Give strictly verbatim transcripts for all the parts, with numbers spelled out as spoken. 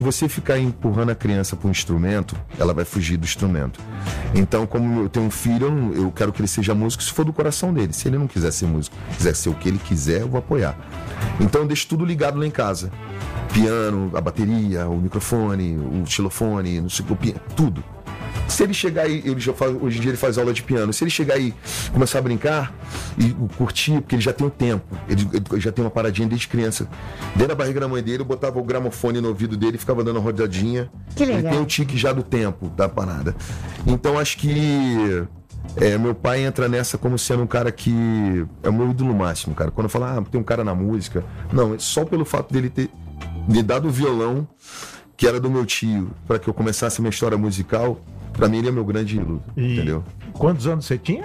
você ficar empurrando a criança para um instrumento, ela vai fugir do instrumento. Então, como eu tenho um filho, eu, não, eu quero que ele seja músico se for do coração dele. Se ele não quiser ser músico, quiser ser o que ele quiser, eu vou apoiar. Então eu deixo tudo ligado lá em casa. Piano, a bateria, o microfone, o xilofone, não sei o que, tudo. Se ele chegar aí, ele já faz, hoje em dia ele faz aula de piano, se ele chegar aí e começar a brincar e curtir, porque ele já tem o tempo, ele, ele já tem uma paradinha desde criança. Dentro da barriga da mãe dele, eu botava o gramofone no ouvido dele e ficava dando uma rodadinha. Que legal. Ele tem o tique já do tempo, da parada. Então acho que é, meu pai entra nessa como sendo um cara que é o meu ídolo máximo, cara. Quando eu falo, ah, tem um cara na música, não, é só pelo fato dele ter me dado o violão, que era do meu tio, para que eu começasse a minha história musical. Pra mim ele é meu grande ídolo, e entendeu? Quantos anos você tinha?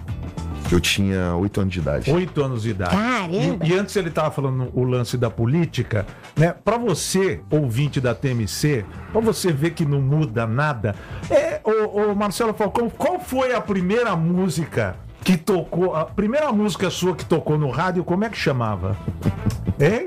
Eu tinha oito anos de idade. Oito anos de idade. Caramba! E, e antes ele tava falando o lance da política, né? Pra você, ouvinte da T M C, pra você ver que não muda nada, é, ô, ô Marcelo Falcão, qual foi a primeira música que tocou, a primeira música sua que tocou no rádio, como é que chamava? Hein?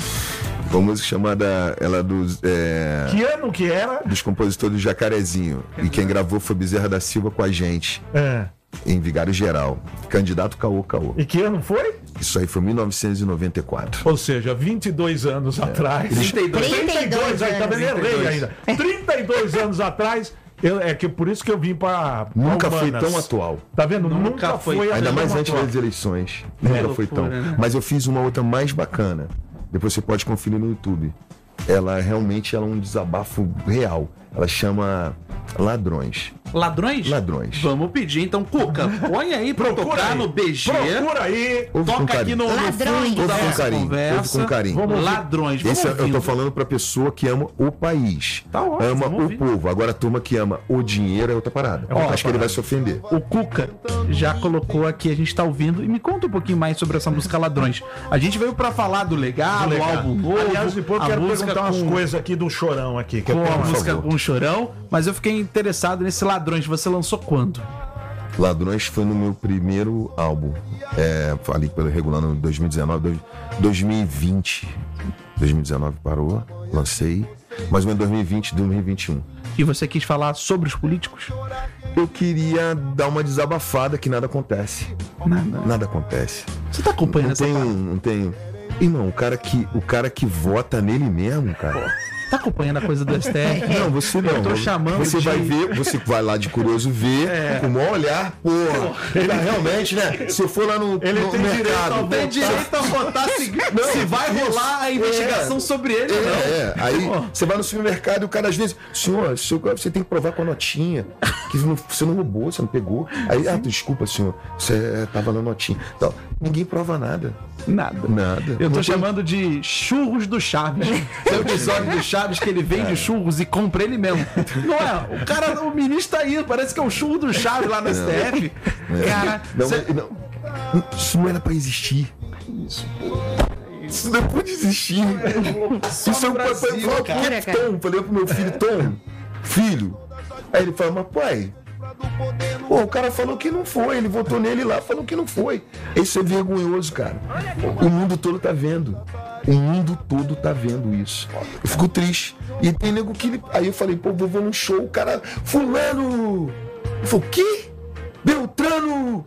Uma música chamada, ela dos... É, que ano que era? Dos compositores do Jacarezinho. E quem gravou foi Bezerra da Silva com a gente. É. Em Vigário Geral. Candidato Caô Caô. E que ano foi? Isso aí foi mil novecentos e noventa e quatro. Ou seja, vinte e dois anos é. atrás. trinta e dois, trinta e dois aí, também errei ainda. trinta e dois anos atrás. Eu, é que por isso que eu vim para Nunca foi tão atual. Tá vendo? Nunca, Nunca foi. foi. Ainda mais antes atual. das eleições. É, Nunca foi tão. Né? Mas eu fiz uma outra mais bacana. Depois você pode conferir no YouTube. Ela realmente ela é um desabafo real. Ela chama Ladrões. Ladrões? Ladrões. Vamos pedir então, Cuca, põe aí pra Procura tocar aí. no B G. Procura aí. Ouve com Toca aqui carinho. no, no Ladrões. fundo da Ouve com nossa carinho. conversa. Ouve com carinho. Vamos Ladrões. Vamos Esse eu tô ouvindo. falando pra pessoa que ama o país. Tá ótimo, ama vamos o ouvir. povo. Agora a turma que ama o dinheiro é outra parada. É outra Acho que ele parada. vai se ofender. O Cuca já colocou aqui, a gente tá ouvindo. E me conta um pouquinho mais sobre essa música Ladrões. A gente veio pra falar do legado, Legal. o álbum novo. Aliás, depois eu a quero música perguntar umas com- coisas aqui do Chorão aqui. Que com eu a tenho- música favor. com o Chorão, mas eu fiquei interessado nesse Ladrões. Você lançou quando? Ladrões foi no meu primeiro álbum. É, falei pelo regulando em dois mil e dezenove, dois- dois mil e vinte. dois mil e dezenove parou, lancei. Mais ou menos dois mil e vinte, dois mil e vinte e um. E você quis falar sobre os políticos? Eu queria dar uma desabafada que nada acontece. Nada. Nada acontece. Você tá acompanhando Não essa tenho, parada? não tenho. Irmão, o cara que, o cara que vota nele mesmo, cara. Tá acompanhando a coisa do S T F? Não, você não. Eu tô chamando Você de- vai ver, você vai lá de curioso ver, com o maior olhar, porra. Ele realmente, né? Se eu for lá no, Ele no tem mercado, direito ao Tem direito a votar se, se vai rolar a investigação É. sobre ele ou não. É, é. Aí você vai no supermercado e o cara às vezes, senhor, senhor, você tem que provar com a notinha que não- você não roubou, você não pegou. Aí, ah, desculpa, senhor, você tava na notinha. Então, ninguém prova nada. Nada. Nada. Eu tô Não tem- chamando de churros do Chaves. Tem o episódio do Chaves que ele vende churros e compra ele mesmo. Não é? O cara, o ministro tá aí, parece que é o churro do Chaves lá no S T F. Cara, Não, cê- mas- não, isso não era pra existir. Isso não pode existir. Isso é um Brasil, pai, pai, cara. pai, Tom, falei pro meu filho, Tom, filho. Aí ele fala, mas pai, pô, o cara falou que não foi, ele votou nele lá, falou que não foi. Isso é vergonhoso, cara. O mundo todo tá vendo. O mundo todo tá vendo isso. Eu fico triste. E tem nego que. Aí eu falei, pô, vou, vou num show, o cara. Fulano! Eu falei, o quê? Beltrano!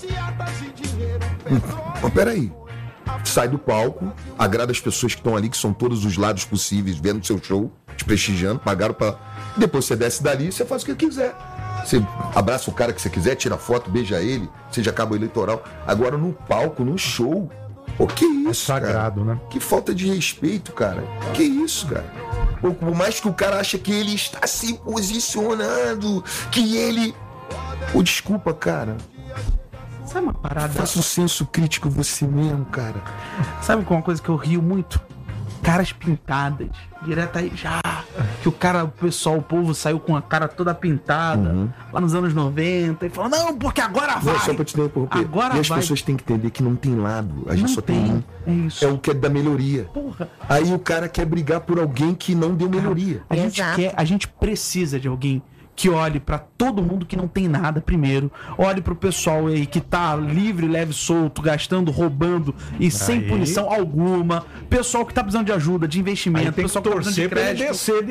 Mas peraí. Sai do palco, agrada as pessoas que estão ali, que são todos os lados possíveis, vendo seu show, te prestigiando, pagaram pra. Depois você desce dali e você faz o que quiser. Você abraça o cara que você quiser, tira foto, beija ele, seja cabo eleitoral. Agora no palco, no show. Pô, que isso? É sagrado, cara? né? Que falta de respeito, cara. Que isso, cara? Pô, por mais que o cara ache que ele está se posicionando, que ele. Pô, desculpa, cara. sabe uma parada? Faça um senso crítico você mesmo, cara. Sabe com uma coisa que eu rio muito? Caras pintadas. Direto aí já. Que o cara, o pessoal, o povo saiu com a cara toda pintada. Uhum. Lá nos anos noventa. E falou, não, porque agora vai. Não, só pra te interromper. Agora e as vai. pessoas têm que entender que não tem lado. A gente Não só tem, tem. um. É isso. É o que é da melhoria. Porra. Aí o cara quer brigar por alguém que não deu melhoria. A gente Exato. quer, a gente precisa de alguém que olhe pra todo mundo que não tem nada primeiro, olhe pro pessoal aí que tá livre, leve, solto, gastando, roubando e sem Aí. punição alguma, pessoal que tá precisando de ajuda, de Aí investimento, tem que pessoal que tá precisando de torcer pra ele crédito. descer